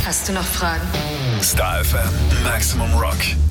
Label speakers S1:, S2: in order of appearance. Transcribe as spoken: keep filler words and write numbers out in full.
S1: Hast du noch Fragen?
S2: Star F M, Maximum Rock.